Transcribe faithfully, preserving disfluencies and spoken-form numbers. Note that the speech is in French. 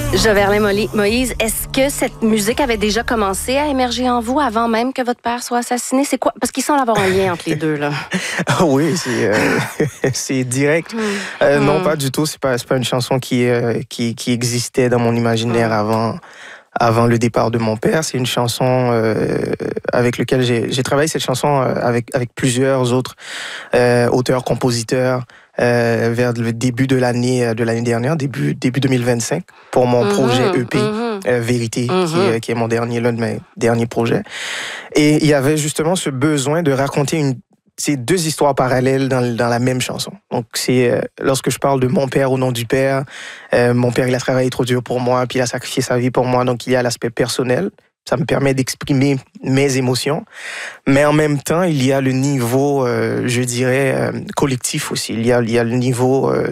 Joverlin Moïse, est-ce que cette musique avait déjà commencé à émerger en vous avant même que votre père soit assassiné? C'est quoi? Parce qu'il semble avoir un lien entre les deux, là. Oui, c'est, euh, c'est direct. Mm. Euh, mm. Non, pas du tout. C'est pas, c'est pas une chanson qui, euh, qui, qui existait dans mon imaginaire mm. avant, avant le départ de mon père. C'est une chanson euh, avec laquelle j'ai, j'ai travaillé cette chanson avec, avec plusieurs autres euh, auteurs, compositeurs. Euh, vers le début de l'année de l'année dernière, début début deux mille vingt-cinq, pour mon mm-hmm, projet E P mm-hmm. euh, Vérité, mm-hmm. qui, est, qui est mon dernier l'un de mes derniers projets. Et il y avait justement ce besoin de raconter une ces deux histoires parallèles dans, dans la même chanson. Donc c'est euh, lorsque je parle de mon père au nom du père, euh, mon père il a travaillé trop dur pour moi, puis il a sacrifié sa vie pour moi, donc il y a l'aspect personnel. Ça me permet d'exprimer mes émotions. Mais en même temps, il y a le niveau, euh, je dirais, euh, collectif aussi. Il y a, il y a le niveau euh,